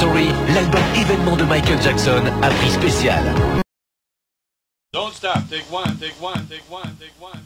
Story, l'album événement de Michael Jackson, à prix spécial. Don't stop, take one, take one, take one, take one.